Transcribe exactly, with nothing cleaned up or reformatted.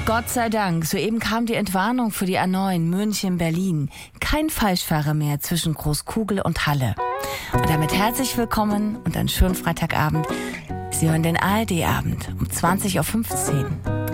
Gott sei Dank, soeben kam die Entwarnung für die A neun München-Berlin. Kein Falschfahrer mehr zwischen Großkugel und Halle. Und damit herzlich willkommen und einen schönen Freitagabend. Sie hören den A R D-Abend um zwanzig Uhr fünfzehn.